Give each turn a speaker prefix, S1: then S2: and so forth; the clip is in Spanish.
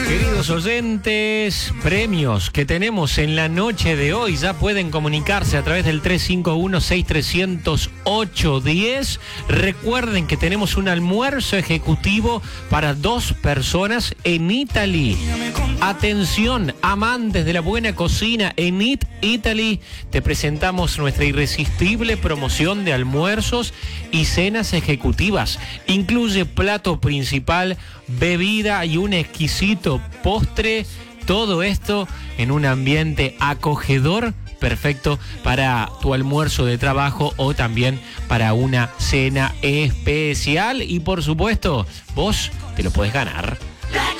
S1: Queridos oyentes, premios que tenemos en la noche de hoy ya pueden comunicarse a través del 351-6308-10. Recuerden que tenemos un almuerzo ejecutivo para 2 personas en Italy. Atención, amantes de la buena cocina, en Eat Italy te presentamos nuestra irresistible promoción de almuerzos y cenas ejecutivas. Incluye plato principal, bebida y un exquisito postre. Todo esto en un ambiente acogedor, perfecto para tu almuerzo de trabajo o también para una cena especial. Y por supuesto, vos te lo podés ganar.